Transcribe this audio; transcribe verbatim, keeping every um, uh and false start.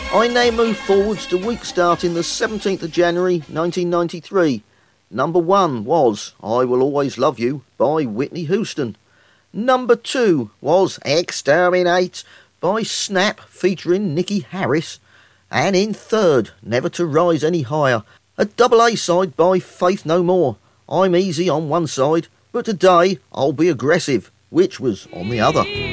I now move forwards to week starting the seventeenth of January nineteen ninety-three. Number one was I Will Always Love You by Whitney Houston. Number two was Exterminate by Snap featuring Nicky Harris. And in third, Never to Rise Any Higher, a double A side by Faith No More. I'm easy on one side, but today I'll be aggressive, which was on the other.